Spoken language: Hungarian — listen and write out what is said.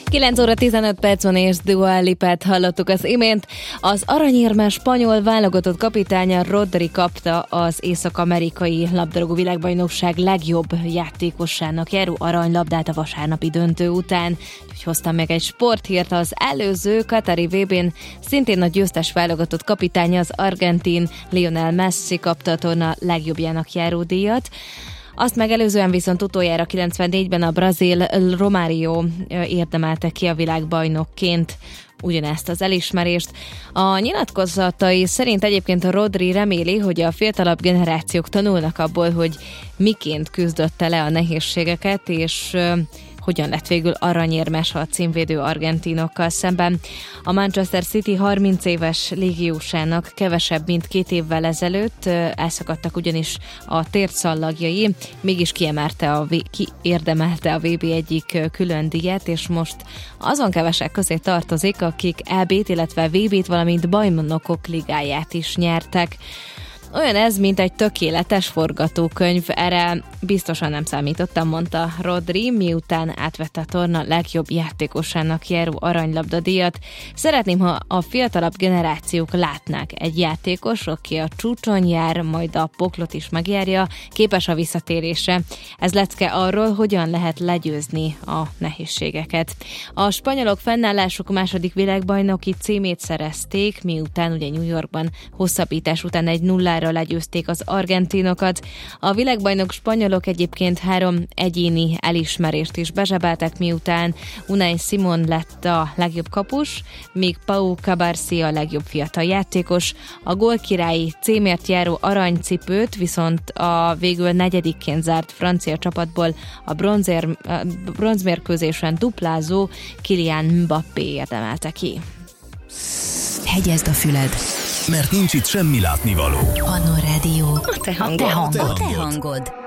9 óra 15 perc van, és Dua Lipát hallottuk az imént. Az aranyérmes spanyol válogatott kapitánya Rodri kapta az észak-amerikai labdarúgó világbajnokság legjobb játékosának járó aranylabdát a vasárnapi döntő után. Úgyhogy hoztam meg egy sporthírt: az előző katari VB-n szintén a győztes válogatott kapitánya, az argentin Lionel Messi kapta a torna legjobbjának járó díjat. Azt megelőzően viszont utoljára 94-ben a brazil Romário érdemelte ki a világbajnokként ugyanezt az elismerést. A nyilatkozatai szerint egyébként a Rodri reméli, hogy a fiatalabb generációk tanulnak abból, hogy miként küzdötte le a nehézségeket, és hogyan lett végül aranyérmes a címvédő argentinokkal szemben. A Manchester City 30 éves légiósának kevesebb, mint 2 évvel ezelőtt elszakadtak ugyanis a térdszallagjai, mégis kiérdemelte a VB egyik külön díjat, és most azon kevesek közé tartozik, akik EB-t, illetve VB-t, valamint Bajnokok ligáját is nyertek. Olyan ez, mint egy tökéletes forgatókönyv, erre biztosan nem számítottam, mondta Rodri, miután átvette a torna legjobb játékosának járó aranylabdadíjat. Szeretném, ha a fiatalabb generációk látnák egy játékos, aki a csúcson jár, majd a poklot is megjárja, képes a visszatérésre. Ez lecke arról, hogyan lehet legyőzni a nehézségeket. A spanyolok fennállásuk második világbajnoki címét szerezték, miután ugye New Yorkban hosszabbítás után 1-0-ra legyőzték az argentinokat. A világbajnok spanyolok egyébként 3 egyéni elismerést is bezsebeltek, miután Unai Simón lett a legjobb kapus, míg Pau Cubarsí a legjobb fiatal játékos. A gólkirályi címért járó aranycipőt viszont a végül 4. zárt francia csapatból a bronzmérkőzésen duplázó Kylian Mbappé érdemelte ki. Hegyezd a füled, mert nincs itt semmi látnivaló. Manna Radio. A te hangod. Te hangod.